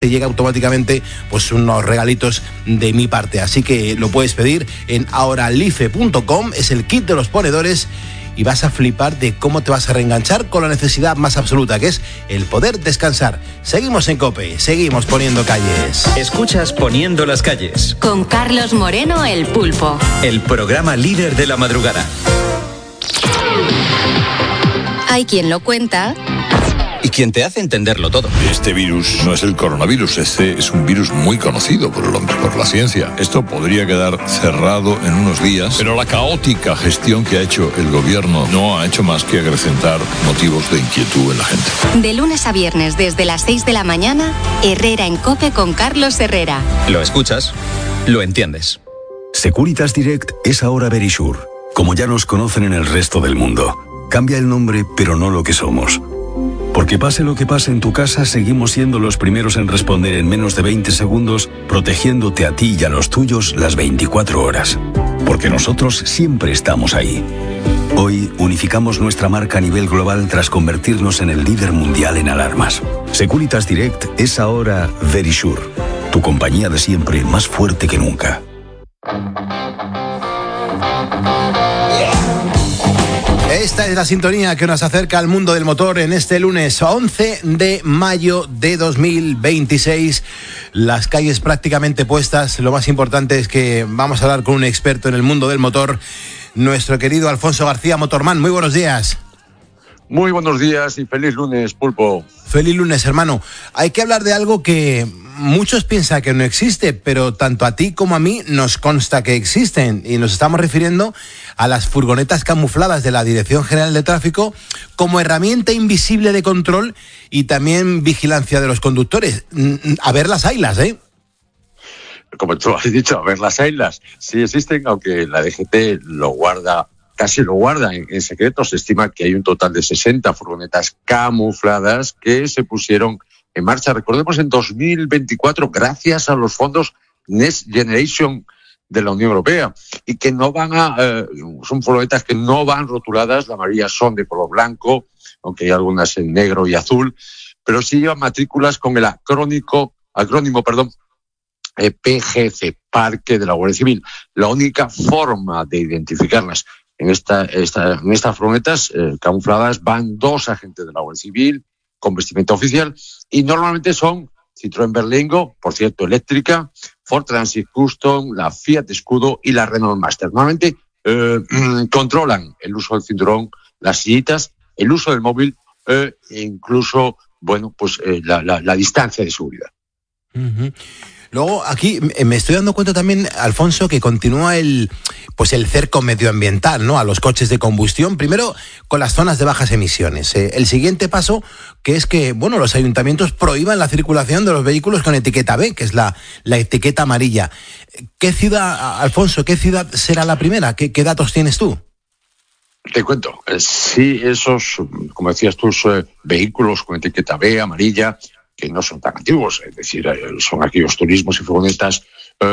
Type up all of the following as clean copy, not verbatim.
te llega automáticamente pues unos regalitos de mi parte. Así que lo puedes pedir en ahoralife.com, es el kit de los ponedores y vas a flipar de cómo te vas a reenganchar con la necesidad más absoluta, que es el poder descansar. Seguimos en COPE, seguimos poniendo calles. Escuchas Poniendo las calles. Con Carlos Moreno, el Pulpo. El programa líder de la madrugada. Hay quien lo cuenta y quien te hace entenderlo todo. Este virus no es el coronavirus, este es un virus muy conocido por el hombre, por la ciencia. Esto podría quedar cerrado en unos días, pero la caótica gestión que ha hecho el gobierno no ha hecho más que acrecentar motivos de inquietud en la gente. De lunes a viernes desde las 6 de la mañana, Herrera en COPE con Carlos Herrera. Lo escuchas, lo entiendes. Securitas Direct es ahora Verisure, como ya nos conocen en el resto del mundo. Cambia el nombre, pero no lo que somos. Porque pase lo que pase en tu casa, seguimos siendo los primeros en responder en menos de 20 segundos, protegiéndote a ti y a los tuyos las 24 horas. Porque nosotros siempre estamos ahí. Hoy unificamos nuestra marca a nivel global tras convertirnos en el líder mundial en alarmas. Securitas Direct es ahora Verisure, tu compañía de siempre más fuerte que nunca. Esta es la sintonía que nos acerca al mundo del motor en este lunes 11 de mayo de 2026. Las calles prácticamente puestas. Lo más importante es que vamos a hablar con un experto en el mundo del motor, nuestro querido Alfonso García, Motorman. Muy buenos días. Muy buenos días y feliz lunes, Pulpo. Feliz lunes, hermano. Hay que hablar de algo que muchos piensan que no existe, pero tanto a ti como a mí nos consta que existen. Y nos estamos refiriendo a las furgonetas camufladas de la Dirección General de Tráfico como herramienta invisible de control y también vigilancia de los conductores. A ver las haylas, ¿eh? Como tú has dicho, a ver las haylas. Sí existen, aunque la DGT casi lo guarda en secreto. Se estima que hay un total de 60 furgonetas camufladas que se pusieron en marcha, recordemos, en 2024, gracias a los fondos Next Generation de la Unión Europea, y que no van son furgonetas que no van rotuladas. La mayoría son de color blanco, aunque hay algunas en negro y azul, pero sí llevan matrículas con el acrónimo, PGC, Parque de la Guardia Civil. La única forma de identificarlas en estas furgonetas camufladas van 2 agentes de la Guardia Civil con vestimenta oficial, y normalmente son Citroën Berlingo, por cierto, eléctrica, Ford Transit Custom, la Fiat Scudo y la Renault Master. Normalmente controlan el uso del cinturón, las sillitas, el uso del móvil e incluso, la distancia de seguridad. Uh-huh. Luego, aquí me estoy dando cuenta también, Alfonso, que continúa el cerco medioambiental, ¿no?, a los coches de combustión. Primero, con las zonas de bajas emisiones. El siguiente paso, que es que, los ayuntamientos prohíban la circulación de los vehículos con etiqueta B, que es la etiqueta amarilla. ¿Qué ciudad, Alfonso, será la primera? ¿Qué datos tienes tú? Te cuento. Sí, esos, como decías tú, vehículos con etiqueta B, amarilla, que no son tan antiguos, es decir, son aquellos turismos y furgonetas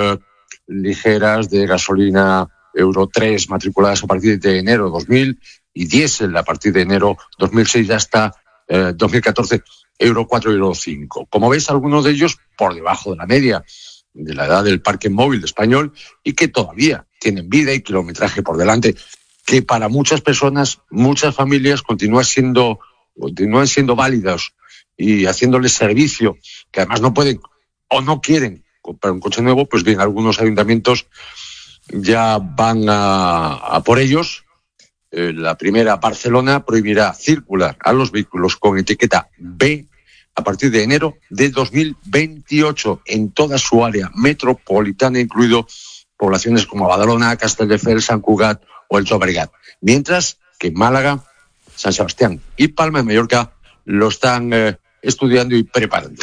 ligeras de gasolina Euro 3 matriculadas a partir de enero 2000 y diésel a partir de enero 2006 hasta 2014 Euro 4 y Euro 5. Como ves, algunos de ellos por debajo de la media de la edad del parque móvil español y que todavía tienen vida y kilometraje por delante, que para muchas personas, muchas familias continúan siendo válidos y haciéndoles servicio, que además no pueden o no quieren comprar un coche nuevo. Pues bien, algunos ayuntamientos ya van a por ellos. La primera, Barcelona, prohibirá circular a los vehículos con etiqueta B a partir de enero de 2028 en toda su área metropolitana, incluido poblaciones como Badalona, Castelldefels, Sant Cugat o el Llobregat. Mientras que Málaga, San Sebastián y Palma de Mallorca lo están estudiando y preparando.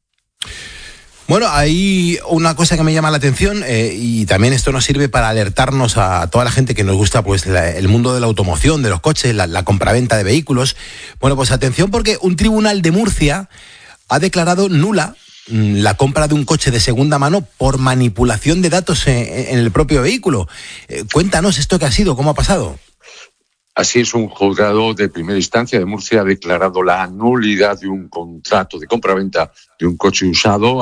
Bueno, hay una cosa que me llama la atención y también esto nos sirve para alertarnos a toda la gente que nos gusta el mundo de la automoción, de los coches, la compraventa de vehículos. Bueno, pues atención, porque un tribunal de Murcia ha declarado nula la compra de un coche de segunda mano por manipulación de datos en el propio vehículo. Cuéntanos esto que ha sido, ¿cómo ha pasado? Así es, un juzgado de primera instancia de Murcia ha declarado la nulidad de un contrato de compraventa de un coche usado